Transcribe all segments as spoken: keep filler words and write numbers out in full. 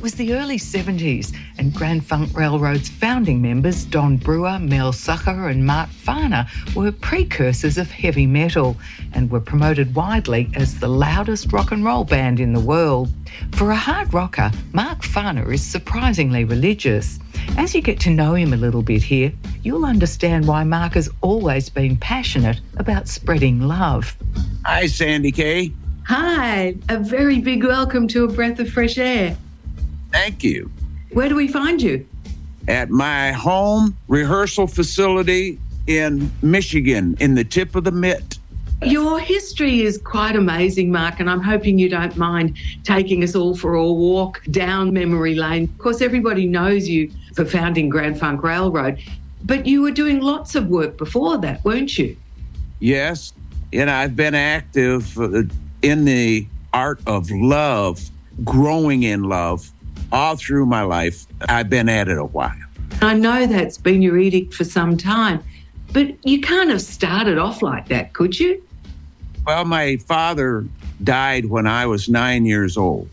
was the early seventies, and Grand Funk Railroad's founding members, Don Brewer, Mel Sucker and Mark Farner, were precursors of heavy metal and were promoted widely as the loudest rock and roll band in the world. For a hard rocker, Mark Farner is surprisingly religious. As you get to know him a little bit here, you'll understand why Mark has always been passionate about spreading love. Hi, Sandy Kay. Hi, a very big welcome to A Breath of Fresh Air. Thank you. Where do we find you? At my home rehearsal facility in Michigan, in the tip of the mitt. Your history is quite amazing, Mark, and I'm hoping you don't mind taking us all for a walk down memory lane. Of course, everybody knows you for founding Grand Funk Railroad, but you were doing lots of work before that, weren't you? Yes, and I've been active in the art of love, growing in love, all through my life. I've been at it a while. I know that's been your edict for some time, but you can't have started off like that, could you? Well, my father died when I was nine years old,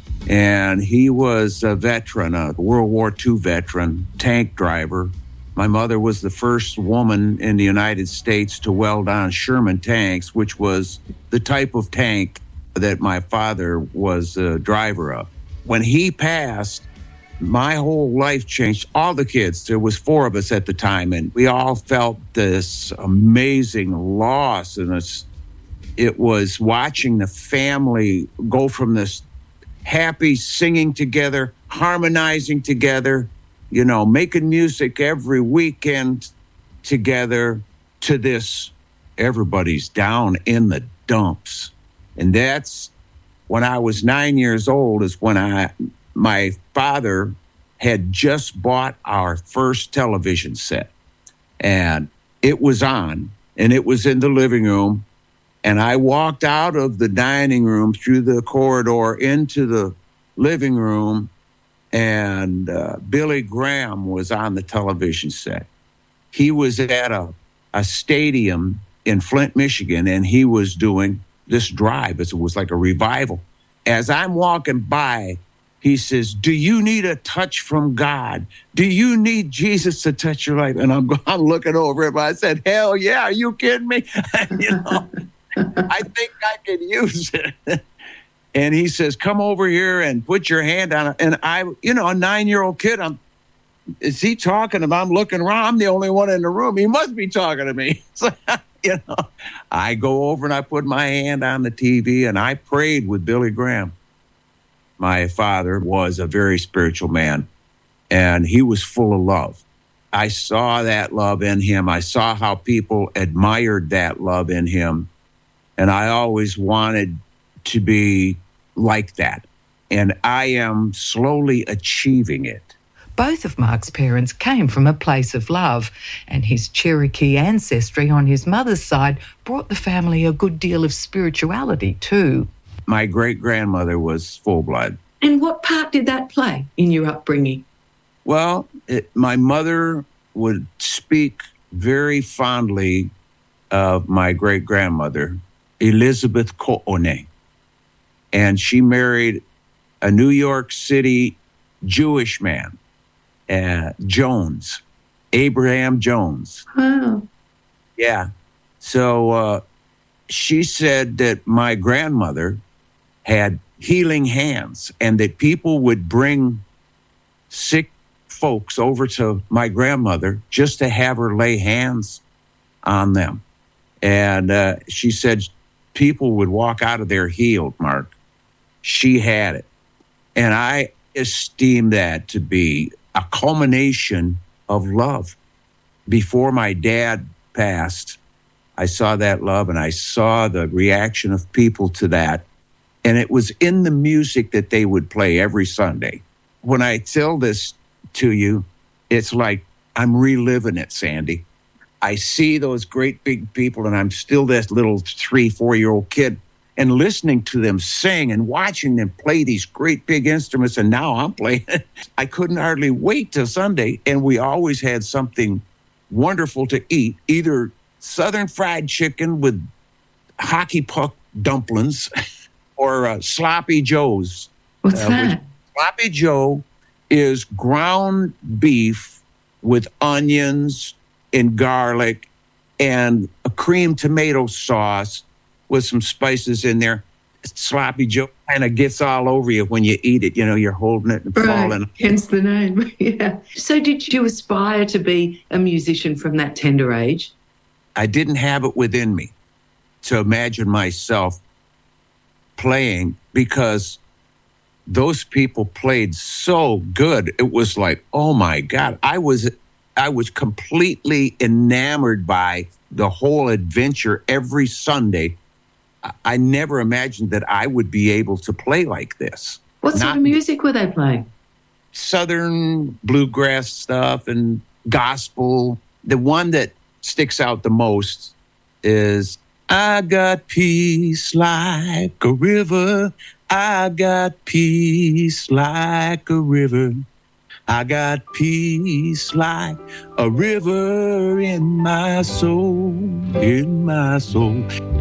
and he was a veteran, a World War Two veteran, tank driver. My mother was the first woman in the United States to weld on Sherman tanks, which was the type of tank that my father was a driver of. When he passed, my whole life changed. All the kids, there was four of us at the time, and we all felt this amazing loss. And it's, it was watching the family go from this happy singing together, harmonizing together, you know, making music every weekend together, to this, everybody's down in the dumps. And that's when I was nine years old is when I, my father had just bought our first television set, and it was on, and it was in the living room. And I walked out of the dining room through the corridor into the living room, and uh, Billy Graham was on the television set. He was at a, a stadium in Flint, Michigan, and he was doing this drive. It was like a revival. As I'm walking by, he says, "Do you need a touch from God? Do you need Jesus to touch your life?" And I'm, I'm looking over him. I said, "Hell yeah, are you kidding me?" you know, I think I could use it. And he says, "Come over here and put your hand on it." And I, you know, a nine-year-old kid, I'm, is he talking to me? I'm looking around. I'm the only one in the room. He must be talking to me. So, you know, I go over and I put my hand on the T V and I prayed with Billy Graham. My father was a very spiritual man, and he was full of love. I saw that love in him. I saw how people admired that love in him. And I always wanted to be like that. And I am slowly achieving it. Both of Mark's parents came from a place of love, and his Cherokee ancestry on his mother's side brought the family a good deal of spirituality too. My great-grandmother was full-blood. And what part did that play in your upbringing? Well, it, my mother would speak very fondly of my great-grandmother, Elizabeth Ko'one. And she married a New York City Jewish man, uh, Jones, Abraham Jones. Wow. Yeah. So uh, she said that my grandmother had healing hands, and that people would bring sick folks over to my grandmother just to have her lay hands on them. And uh, she said people would walk out of there healed, Mark. She had it. And I esteem that to be a culmination of love. Before my dad passed, I saw that love, and I saw the reaction of people to that. And it was in the music that they would play every Sunday. When I tell this to you, it's like I'm reliving it, Sandy. I see those great big people, and I'm still this little three, four-year-old kid, and listening to them sing and watching them play these great big instruments. And now I'm playing. I couldn't hardly wait till Sunday. And we always had something wonderful to eat, either Southern fried chicken with hockey puck dumplings or uh, sloppy joes. What's uh, that? Sloppy Joe is ground beef with onions and garlic and a cream tomato sauce with some spices in there. Sloppy Joe kind of gets all over you when you eat it. You know, you're holding it and right. falling. Hence the name. Yeah. So did you aspire to be a musician from that tender age? I didn't have it within me to imagine myself playing because those people played so good. It was like, oh my God, I was I was completely enamored by the whole adventure every Sunday. I never imagined that I would be able to play like this. What sort Not of music were they playing? Southern bluegrass stuff and gospel. The one that sticks out the most is I got peace like a river. I got peace like a river. I got peace like a river in my soul, in my soul.